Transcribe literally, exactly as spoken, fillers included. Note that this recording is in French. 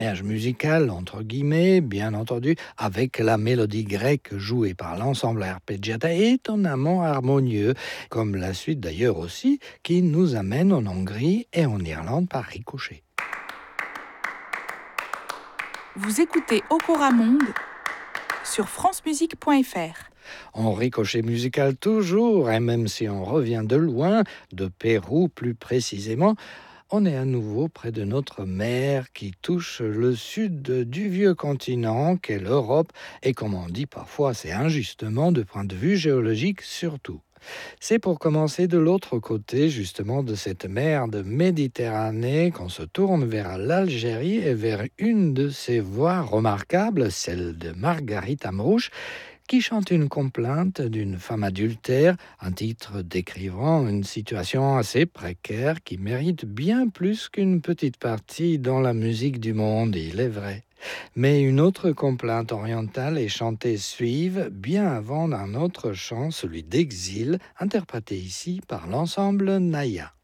Mélange musical, entre guillemets, bien entendu, avec la mélodie grecque jouée par l'ensemble arpeggiata étonnamment harmonieux, comme la suite d'ailleurs aussi, qui nous amène en Hongrie et en Irlande par ricochet. Vous écoutez Okora Monde sur francemusique point f r. En ricochet musical toujours, et même si on revient de loin, de Pérou plus précisément, on est à nouveau près de notre mer qui touche le sud du vieux continent qu'est l'Europe, et comme on dit parfois c'est injustement de point de vue géologique surtout. C'est pour commencer de l'autre côté justement de cette mer de Méditerranée qu'on se tourne vers l'Algérie et vers une de ses voix remarquables, celle de Marguerite Amrouche, qui chante une complainte d'une femme adultère, un titre décrivant une situation assez précaire qui mérite bien plus qu'une petite partie dans la musique du monde, il est vrai. Mais une autre complainte orientale est chantée suive bien avant d'un autre chant, celui d'Exil, interprété ici par l'ensemble Naya.